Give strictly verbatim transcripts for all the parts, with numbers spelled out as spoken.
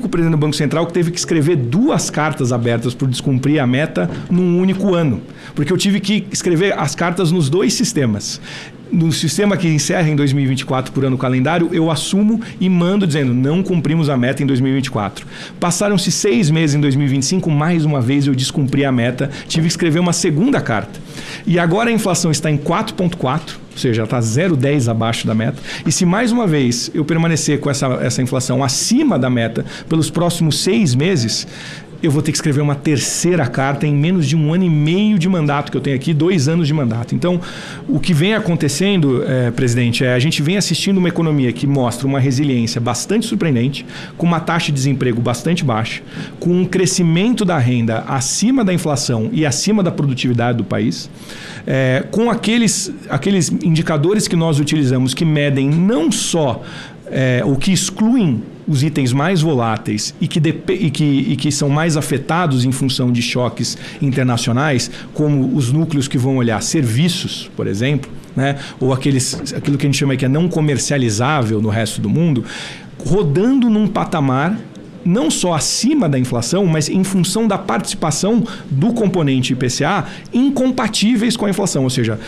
único presidente do Banco Central que teve que escrever duas cartas abertas por descumprir a meta num único ano. Porque eu tive que escrever as cartas nos dois sistemas. No sistema que encerra em dois mil e vinte e quatro por ano calendário, eu assumo e mando dizendo não cumprimos a meta em dois mil e vinte e quatro. Passaram-se seis meses em dois mil e vinte e cinco, mais uma vez eu descumpri a meta, tive que escrever uma segunda carta. E agora a inflação está em quatro vírgula quatro, ou seja, está zero vírgula dez abaixo da meta. E se mais uma vez eu permanecer com essa, essa inflação acima da meta pelos próximos seis meses, eu vou ter que escrever uma terceira carta em menos de um ano e meio de mandato que eu tenho aqui, dois anos de mandato. Então, o que vem acontecendo, é, presidente, é a gente vem assistindo uma economia que mostra uma resiliência bastante surpreendente, com uma taxa de desemprego bastante baixa, com um crescimento da renda acima da inflação e acima da produtividade do país, é, com aqueles, aqueles indicadores que nós utilizamos que medem não só É, o que excluem os itens mais voláteis e que, e, que, e que são mais afetados em função de choques internacionais, como os núcleos que vão olhar serviços, por exemplo, né? Ou aqueles, aquilo que a gente chama que é não comercializável no resto do mundo, rodando num patamar não só acima da inflação, mas em função da participação do componente I P C A incompatíveis com a inflação, ou seja,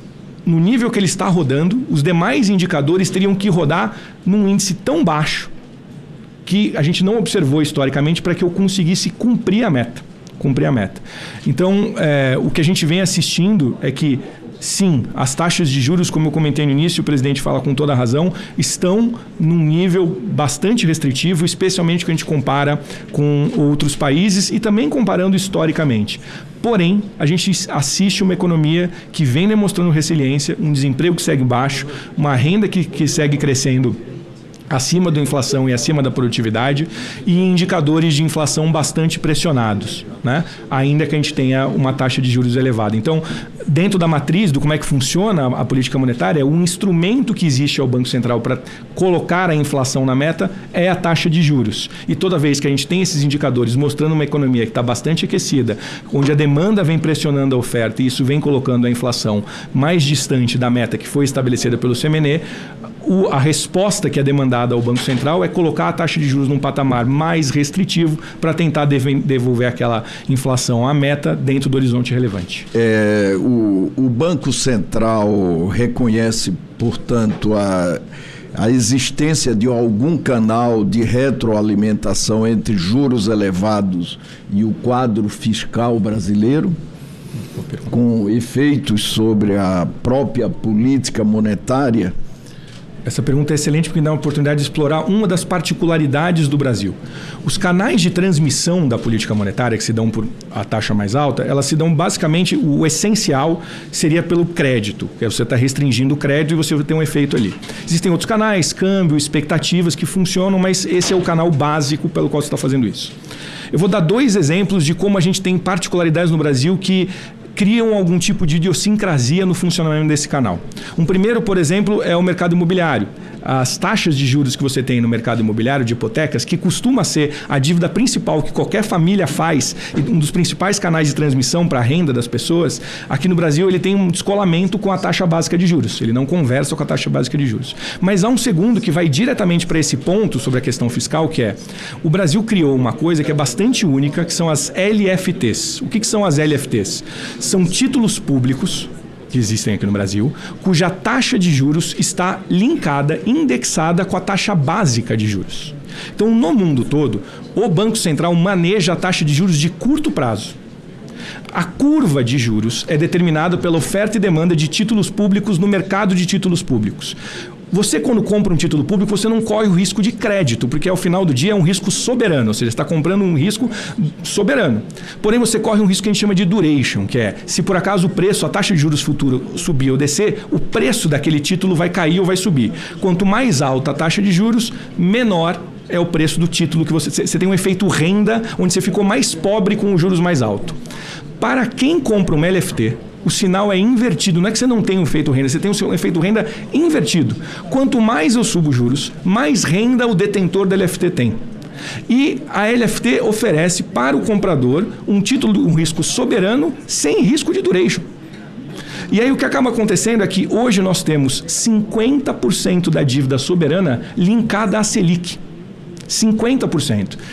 no nível que ele está rodando, os demais indicadores teriam que rodar num índice tão baixo que a gente não observou historicamente para que eu conseguisse cumprir a meta. Cumprir a meta. Então, é, o que a gente vem assistindo é que, sim, as taxas de juros, como eu comentei no início, o presidente fala com toda a razão, estão num nível bastante restritivo, especialmente quando a gente compara com outros países e também comparando historicamente. Porém, a gente assiste uma economia que vem demonstrando resiliência, um desemprego que segue baixo, uma renda que, que segue crescendo acima da inflação e acima da produtividade e indicadores de inflação bastante pressionados, né? Ainda que a gente tenha uma taxa de juros elevada. Então, dentro da matriz do como é que funciona a política monetária, o instrumento que existe ao Banco Central para colocar a inflação na meta é a taxa de juros. E toda vez que a gente tem esses indicadores mostrando uma economia que está bastante aquecida, onde a demanda vem pressionando a oferta e isso vem colocando a inflação mais distante da meta que foi estabelecida pelo C M N E, O, a resposta que é demandada ao Banco Central é colocar a taxa de juros num patamar mais restritivo para tentar deve, devolver aquela inflação à meta dentro do horizonte relevante. É, o, o Banco Central reconhece, portanto, a, a existência de algum canal de retroalimentação entre juros elevados e o quadro fiscal brasileiro, com efeitos sobre a própria política monetária? Essa pergunta é excelente porque dá uma oportunidade de explorar uma das particularidades do Brasil. Os canais de transmissão da política monetária, que se dão por a taxa mais alta, elas se dão basicamente, o essencial seria pelo crédito, que é você está restringindo o crédito e você vai ter um efeito ali. Existem outros canais, câmbio, expectativas que funcionam, mas esse é o canal básico pelo qual você está fazendo isso. Eu vou dar dois exemplos de como a gente tem particularidades no Brasil que criam algum tipo de idiosincrasia no funcionamento desse canal. Um primeiro, por exemplo, é o mercado imobiliário. As taxas de juros que você tem no mercado imobiliário de hipotecas, que costuma ser a dívida principal que qualquer família faz, e um dos principais canais de transmissão para a renda das pessoas, aqui no Brasil ele tem um descolamento com a taxa básica de juros. Ele não conversa com a taxa básica de juros. Mas há um segundo que vai diretamente para esse ponto sobre a questão fiscal, que é o Brasil criou uma coisa que é bastante única, que são as L F Ts. O que, que são as L F Ts? São títulos públicos que existem aqui no Brasil, cuja taxa de juros está linkada, indexada com a taxa básica de juros. Então, no mundo todo, o Banco Central maneja a taxa de juros de curto prazo. A curva de juros é determinada pela oferta e demanda de títulos públicos no mercado de títulos públicos. Você, quando compra um título público, você não corre o risco de crédito, porque ao final do dia é um risco soberano, ou seja, você está comprando um risco soberano. Porém, você corre um risco que a gente chama de duration, que é, se por acaso o preço, a taxa de juros futuro subir ou descer, o preço daquele título vai cair ou vai subir. Quanto mais alta a taxa de juros, menor é o preço do título que você... Você tem um efeito renda, onde você ficou mais pobre com os juros mais altos. Para quem compra uma L F T, o sinal é invertido. Não é que você não tem um efeito renda, você tem um efeito renda invertido. Quanto mais eu subo os juros, mais renda o detentor da L F T tem. E a L F T oferece para o comprador um título, um risco soberano, sem risco de duration. E aí o que acaba acontecendo é que hoje nós temos cinquenta por cento da dívida soberana linkada à Selic. cinquenta por cento.